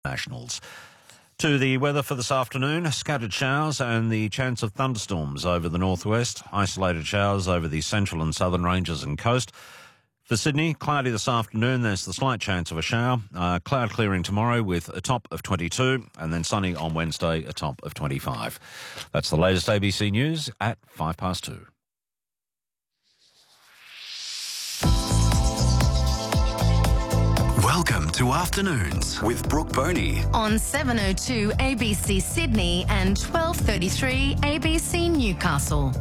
Nationals. To the weather for this afternoon, scattered showers and the chance of thunderstorms over the northwest, isolated showers over the central and southern ranges and coast. For Sydney, cloudy this afternoon, there's the slight chance of a shower. Cloud clearing tomorrow with a top of 22 and then sunny on Wednesday, a top of 25. That's the latest ABC News at 2:05. Welcome to Afternoons with Brooke Boney on 7:02 ABC Sydney and 12:33 ABC Newcastle.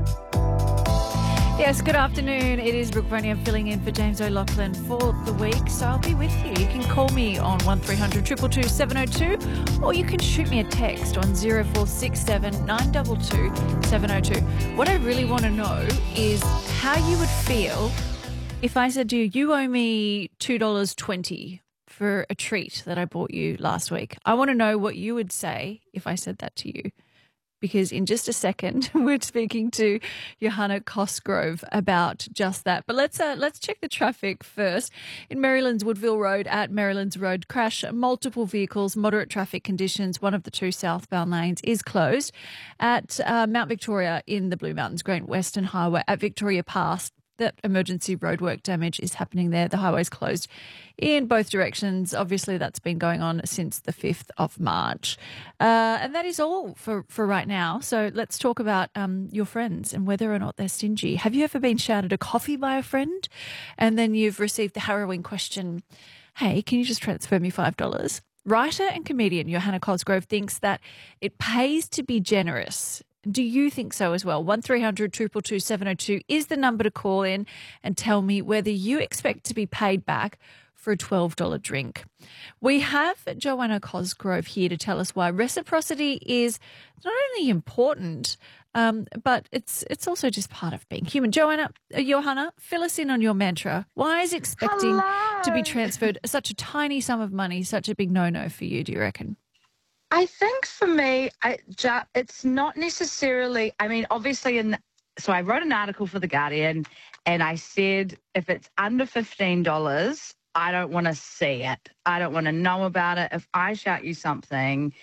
Yes, good afternoon. It is Brooke Boney. I'm filling in for James O'Loughlin for the week, so I'll be with you. You can call me on 1300 222 702 or you can shoot me a text on 0467 922 702. What I really want to know is how you would feel if I said to you, you owe me $2.20 for a treat that I bought you last week. I want to know what you would say if I said that to you. Because in just a second, we're speaking to Johanna Cosgrove about just that. But let's check the traffic first. In Maryland's Woodville Road at Maryland's Road crash, multiple vehicles, moderate traffic conditions. One of the two southbound lanes is closed. At Mount Victoria in the Blue Mountains Great Western Highway at Victoria Pass, that emergency roadwork damage is happening there. The highway's closed in both directions. Obviously, that's been going on since the 5th of March. And that is all for right now. So let's talk about your friends and whether or not they're stingy. Have you ever been shouted a coffee by a friend and then you've received the harrowing question, hey, can you just transfer me $5? Writer and comedian Johanna Cosgrove thinks that it pays to be generous. Do you think so as well? 1300 222 702 is the number to call in and tell me whether you expect to be paid back for a $12 drink. We have Johanna Cosgrove here to tell us why reciprocity is not only important, but it's also just part of being human. Johanna, fill us in on your mantra. Why is expecting to be transferred such a tiny sum of money such a big no-no for you, do you reckon? I think for me, it's not necessarily, obviously, so I wrote an article for The Guardian and I said if it's under $15, I don't want to see it. I don't want to know about it. If I shout you something,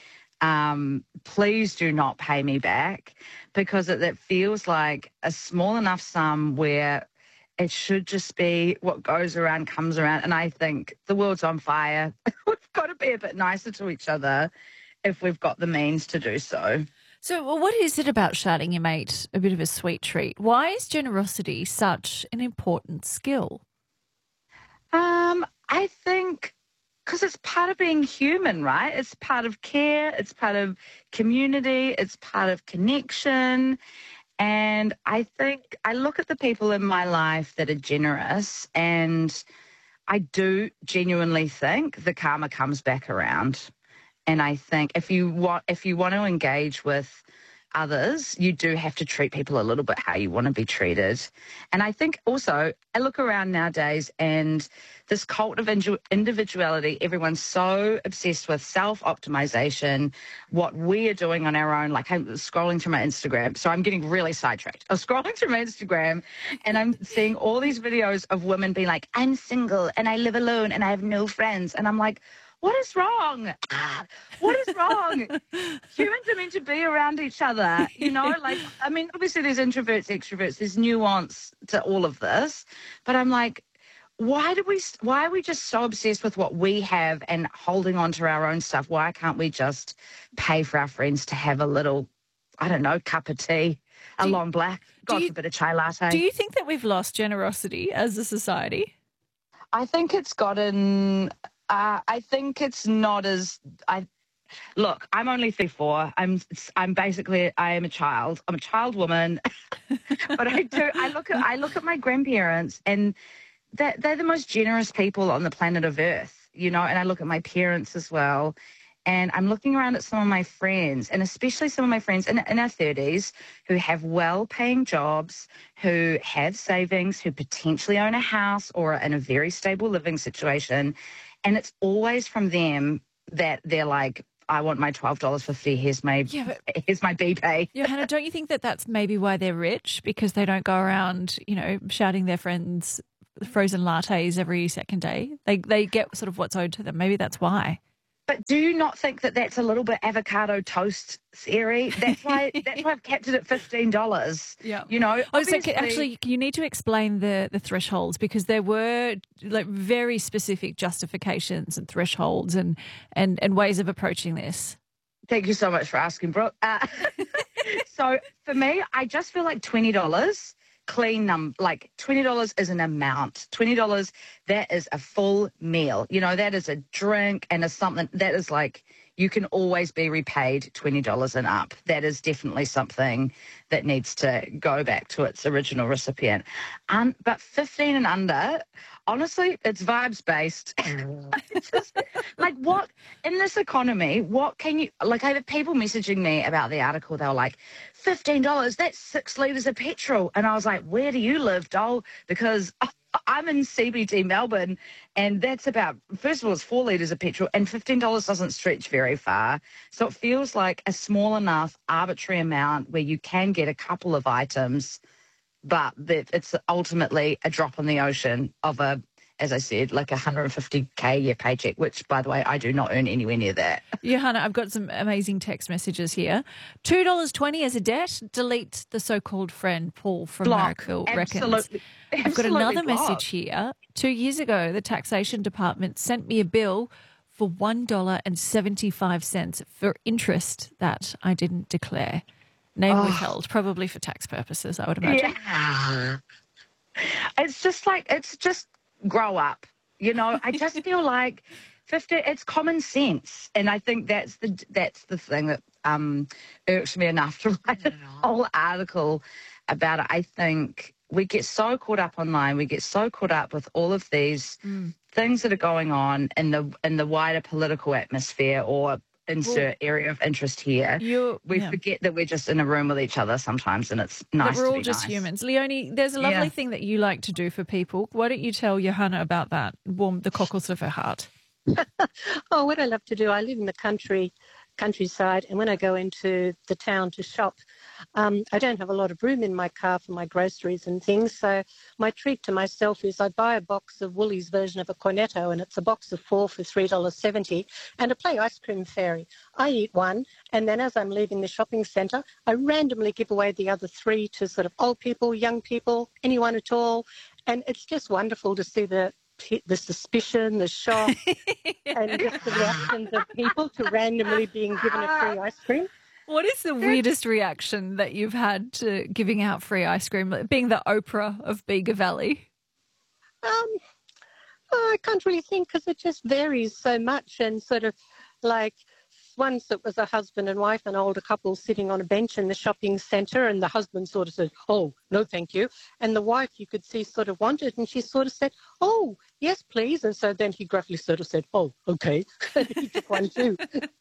please do not pay me back because it feels like a small enough sum where it should just be what goes around comes around. And I think the world's on fire. We've got to be a bit nicer to each other if we've got the means to do so. So what is it about shouting your mate a bit of a sweet treat? Why is generosity such an important skill? I think because it's part of being human, right? It's part of care. It's part of community. It's part of connection. And I think I look at the people in my life that are generous and I do genuinely think the karma comes back around. And I think if you want to engage with others, you do have to treat people a little bit how you want to be treated. And I think also I look around nowadays and this cult of individuality, everyone's so obsessed with self-optimization, what we are doing on our own. Like I'm scrolling through my Instagram, so I'm getting really sidetracked. I'm scrolling through my Instagram and I'm seeing all these videos of women being like, I'm single and I live alone and I have no friends. And I'm like, what is wrong? What is wrong? Humans are meant to be around each other, obviously there's introverts, extroverts, there's nuance to all of this. But I'm like, why are we just so obsessed with what we have and holding on to our own stuff? Why can't we just pay for our friends to have a little, cup of tea, long black, God forbid a chai latte? Do you think that we've lost generosity as a society? I think it's gotten... I think it's not as look, I'm only 34. I am a child. I'm a child woman. But I look at my grandparents and they're the most generous people on the planet of Earth, and I look at my parents as well. And I'm looking around at some of my friends, and especially some of my friends in our 30s who have well-paying jobs, who have savings, who potentially own a house or are in a very stable living situation. And it's always from them that they're like, I want my $12 for fee. Here's my BPay. Johanna, don't you think that that's maybe why they're rich? Because they don't go around, shouting their friends frozen lattes every second day. They get sort of what's owed to them. Maybe that's why. But do you not think that that's a little bit avocado toast theory? That's why I've kept it at $15. Yeah. You know, Oh, so obviously, actually, you need to explain the thresholds, because there were like very specific justifications and thresholds and ways of approaching this. Thank you so much for asking, Brooke. So for me, I just feel like $20 clean like $20 is an amount. $20, that is a full meal. You know, that is a drink and a something that is like, you can always be repaid $20 and up. That is definitely something that needs to go back to its original recipient. But 15 and under, honestly, it's vibes based. Like, what in this economy, what can you, like, I have people messaging me about the article. They were like, $15, that's 6 litres of petrol. And I was like, where do you live, doll? Because I'm in CBD Melbourne, and that's about, first of all, it's 4 litres of petrol, and $15 doesn't stretch very far. So it feels like a small enough arbitrary amount where you can get a couple of items, but that it's ultimately a drop in the ocean of as I said, like $150K a year paycheck, which, by the way, I do not earn anywhere near that. Johanna, I've got some amazing text messages here. $2.20 as a debt. Delete the so-called friend. Paul from Marrickville reckons. Absolutely. I've got another block. message here. 2 years ago, the taxation department sent me a bill for $1.75 for interest that I didn't declare. Name withheld, probably for tax purposes, I would imagine. Yeah. It's just grow up. You know, I just feel like it's common sense. And I think that's the thing that irks me enough to write a whole article about it. I think we get so caught up online. We get so caught up with all of these things that are going on in the wider political atmosphere or insert area of interest here. We forget that we're just in a room with each other sometimes, and it's nice we're to all be just nice. humans. Leonie, there's a lovely thing that you like to do for people. Why don't you tell Johanna about that? Warm the cockles of her heart. Oh, what I love to do, I live in the countryside, and when I go into the town to shop, I don't have a lot of room in my car for my groceries and things, so my treat to myself is I buy a box of Woolies version of a Cornetto, and it's a box of 4 for $3.70, and I play ice cream fairy. I eat one, and then as I'm leaving the shopping centre, I randomly give away the other 3 to sort of old people, young people, anyone at all, and it's just wonderful to see the suspicion, the shock, and just the reactions of people to randomly being given a free ice cream. What is the weirdest reaction that you've had to giving out free ice cream, being the Oprah of Bega Valley? I can't really think, because it just varies so much, and sort of like once it was a husband and wife, an older couple sitting on a bench in the shopping centre, and the husband sort of said, oh, no, thank you. And the wife, you could see, sort of wanted, and she sort of said, oh, yes, please. And so then he gruffly sort of said, oh, okay. He took one too.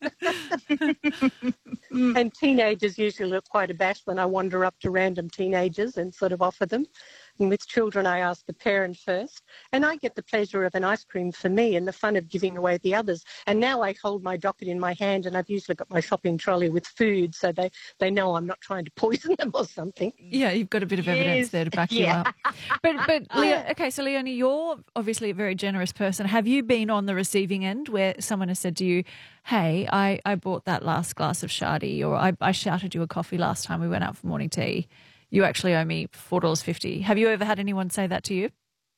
And teenagers usually look quite abashed when I wander up to random teenagers and sort of offer them. And with children, I ask the parent first. And I get the pleasure of an ice cream for me and the fun of giving away the others. And now I hold my docket in my hand, and I've usually got my shopping trolley with food, so they know I'm not trying to poison them or something. Yeah, you've got a bit of evidence there to back you up. But okay, so Leonie, you're obviously a very generous person. Have you been on the receiving end where someone has said to you, hey, I bought that last glass of Shardy, or I shouted you a coffee last time we went out for morning tea. You actually owe me $4.50. Have you ever had anyone say that to you?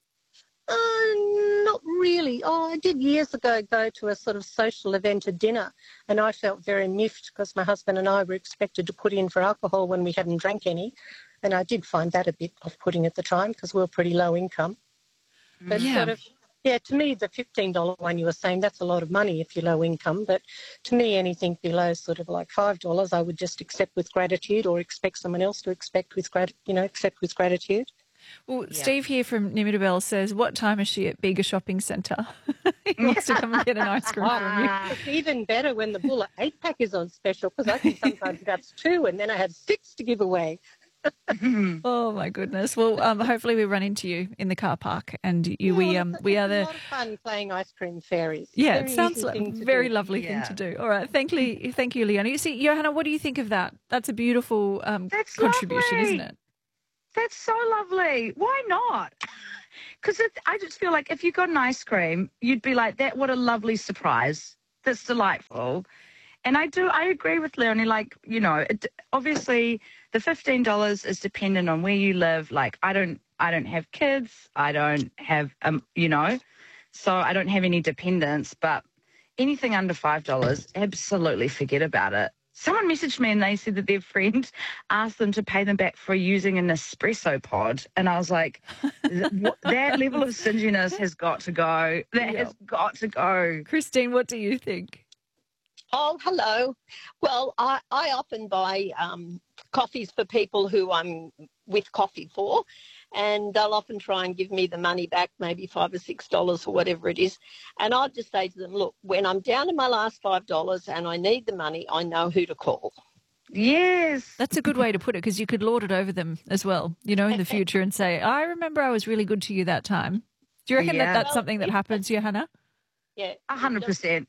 Not really. Oh, I did years ago go to a sort of social event, a dinner, and I felt very miffed because my husband and I were expected to put in for alcohol when we hadn't drank any. And I did find that a bit off-putting at the time because we were pretty low income. But to me, the $15 one you were saying, that's a lot of money if you're low income. But to me, anything below sort of like $5, I would just accept with gratitude, or expect someone else to accept with gratitude. Well, Steve here from Nimidabel says, what time is she at Bega Shopping Centre? He wants to come and get an ice cream from you. It's even better when the Bulla 8-pack is on special, because I can sometimes that's 2, and then I have 6 to give away. Oh my goodness! Well, hopefully we run into you in the car park, and we are the. A lot of fun playing ice cream fairies. Yeah, it sounds like a very lovely thing to do. All right, thank you, Leonie. You see, Johanna, what do you think of that? That's a beautiful contribution, lovely. isn't it? That's so lovely. Why not? Because I just feel like if you got an ice cream, you'd be like, that, what a lovely surprise. that's delightful. And I agree with Leonie, like, obviously the $15 is dependent on where you live. Like, I don't have kids. I don't have, so I don't have any dependents, but anything under $5, absolutely forget about it. Someone messaged me and they said that their friend asked them to pay them back for using an espresso pod. And I was like, that level of stinginess has got to go. That has got to go. Christine, what do you think? Oh, hello. Well, I often buy coffees for people who I'm with coffee for, and they'll often try and give me the money back, maybe $5 or $6 or whatever it is. And I'll just say to them, look, when I'm down to my last $5 and I need the money, I know who to call. Yes. That's a good way to put it, because you could lord it over them as well, in the future, and say, I remember I was really good to you that time. Do you reckon that's something that happens, Johanna? Yeah. 100%.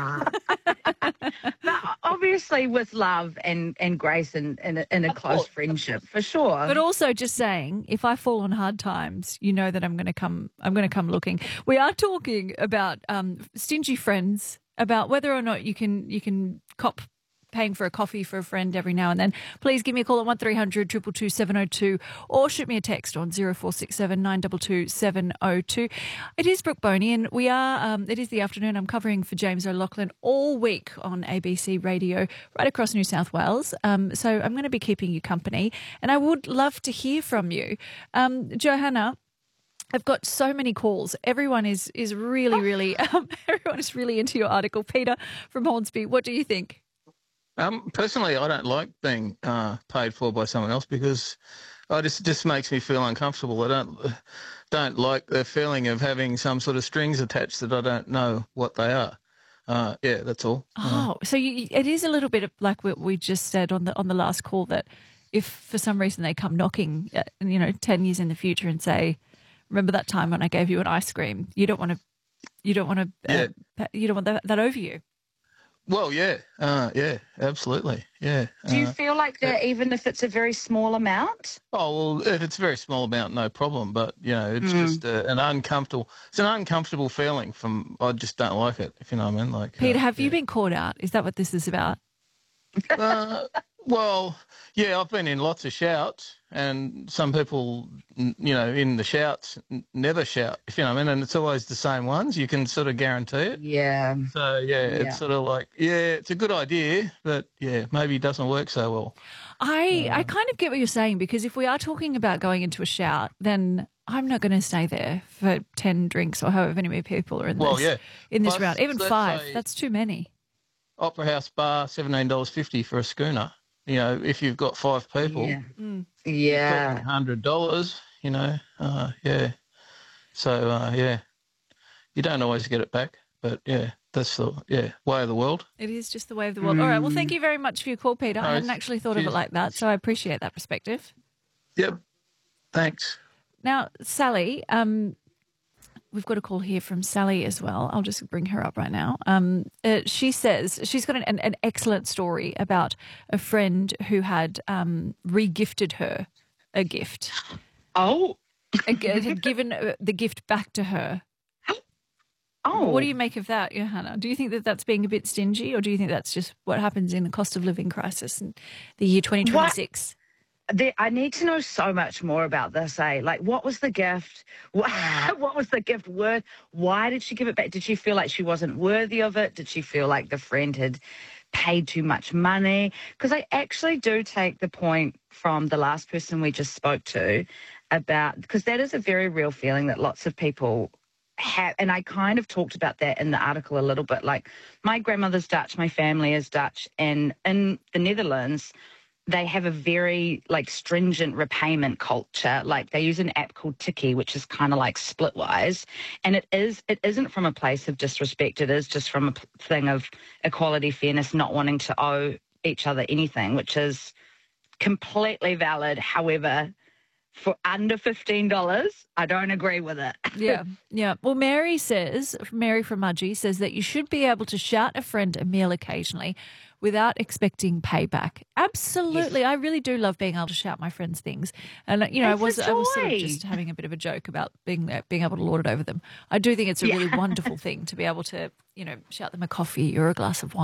But obviously with love and grace and in a close friendship, for sure. But also just saying, if I fall on hard times, you know that I'm going to come looking. We are talking about stingy friends, about whether or not you can cop paying for a coffee for a friend every now and then. Please give me a call at 1300 222 702 or shoot me a text on 0467 922 702. It is Brooke Boney, and we are, it is the afternoon. I'm covering for James O'Loughlin all week on ABC Radio right across New South Wales. So I'm going to be keeping you company, and I would love to hear from you. Johanna, I've got so many calls. Everyone is really, everyone is really into your article. Peter from Hornsby, what do you think? Personally, I don't like being paid for by someone else, because it just makes me feel uncomfortable. I don't like the feeling of having some sort of strings attached that I don't know what they are. Yeah, that's all. Oh, so it is a little bit of like what we just said on the last call, that if for some reason they come knocking, 10 years in the future and say, "Remember that time when I gave you an ice cream?" You don't want that over you. Well, yeah, absolutely, yeah. Do you feel like that even if it's a very small amount? Oh, well, if it's a very small amount, no problem. But, it's just an uncomfortable feeling I just don't like it, if you know what I mean. Like, Peter, have you been caught out? Is that what this is about? Well, yeah, I've been in lots of shouts, and some people, in the shouts never shout, if you know what I mean, and it's always the same ones. You can sort of guarantee it. Yeah. So, it's sort of like, it's a good idea, but, maybe it doesn't work so well. I kind of get what you're saying, because if we are talking about going into a shout, then I'm not going to stay there for 10 drinks or however many people are in this round. Even 5, that's too many. Opera House bar, $17.50 for a schooner. If you've got 5 people, $100. So you don't always get it back, but that's the way of the world. It is just the way of the world. All right. Well, thank you very much for your call, Peter. I hadn't actually thought of it like that, so I appreciate that perspective. Yep. Thanks. Now, Sally. We've got a call here from Sally as well. I'll just bring her up right now. She says she's got an excellent story about a friend who had re-gifted her a gift. Oh. Had given the gift back to her. Oh. What do you make of that, Johanna? Do you think that that's being a bit stingy, or do you think that's just what happens in the cost of living crisis in the year 2026? I need to know so much more about this, Like, what was the gift? What was the gift worth? Why did she give it back? Did she feel like she wasn't worthy of it? Did she feel like the friend had paid too much money? Because I actually do take the point from the last person we just spoke to about, because that is a very real feeling that lots of people have, and I kind of talked about that in the article a little bit. Like, my grandmother's Dutch, my family is Dutch, and in the Netherlands, they have a very, stringent repayment culture. Like, they use an app called Tiki, which is kind of like Splitwise. And it isn't from a place of disrespect. It is just from a thing of equality, fairness, not wanting to owe each other anything, which is completely valid. However, for under $15, I don't agree with it. Yeah, yeah. Well, Mary from Mudgee says that you should be able to shout a friend a meal occasionally without expecting payback. Absolutely. Yes. I really do love being able to shout my friends things. And, I was sort of just having a bit of a joke about being able to lord it over them. I do think it's a really wonderful thing to be able to, shout them a coffee or a glass of wine.